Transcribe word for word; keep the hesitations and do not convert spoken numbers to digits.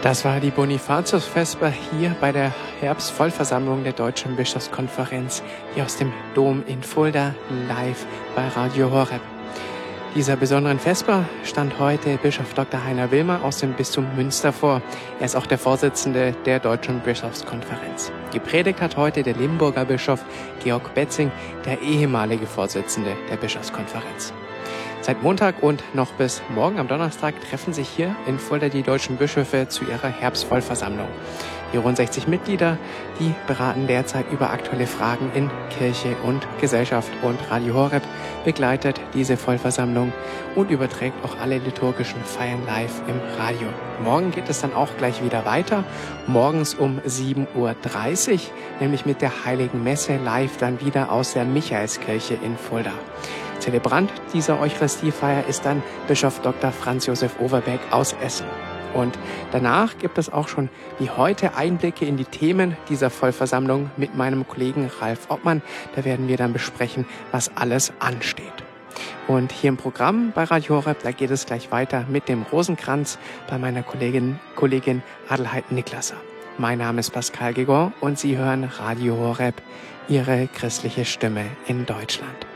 Das war die Bonifatius-Vesper hier bei der Herbstvollversammlung der Deutschen Bischofskonferenz, hier aus dem Dom in Fulda, live bei Radio Horeb. Dieser besonderen Vesper stand heute Bischof Doktor Heiner Wilmer aus dem Bistum Münster vor. Er ist auch der Vorsitzende der Deutschen Bischofskonferenz. Gepredigt hat heute der Limburger Bischof Georg Betzing, der ehemalige Vorsitzende der Bischofskonferenz. Seit Montag und noch bis morgen am Donnerstag treffen sich hier in Fulda die deutschen Bischöfe zu ihrer Herbstvollversammlung. Die rund sechzig Mitglieder, die beraten derzeit über aktuelle Fragen in Kirche und Gesellschaft, und Radio Horeb begleitet diese Vollversammlung und überträgt auch alle liturgischen Feiern live im Radio. Morgen geht es dann auch gleich wieder weiter, morgens um sieben Uhr dreißig, nämlich mit der Heiligen Messe live dann wieder aus der Michaelskirche in Fulda. Zelebrant dieser Eucharistiefeier ist dann Bischof Doktor Franz Josef Overbeck aus Essen. Und danach gibt es auch schon wie heute Einblicke in die Themen dieser Vollversammlung mit meinem Kollegen Ralf Obmann. Da werden wir dann besprechen, was alles ansteht. Und hier im Programm bei Radio Horeb, da geht es gleich weiter mit dem Rosenkranz bei meiner Kollegin, Kollegin Adelheid Niklasser. Mein Name ist Pascal Gegon und Sie hören Radio Horeb, Ihre christliche Stimme in Deutschland.